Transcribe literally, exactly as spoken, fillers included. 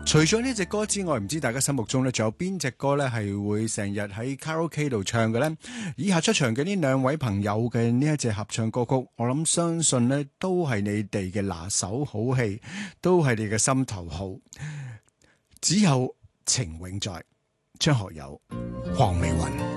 除咗呢隻歌之外，唔知大家心目中咧仲有邊隻歌咧係會成日喺卡拉 OK 度唱嘅呢？以下出場嘅呢兩位朋友嘅呢一隻合唱歌曲，我諗相信呢都係你哋嘅拿手好戲，都係你嘅心頭好。只有情永在，張學友、黃美雲。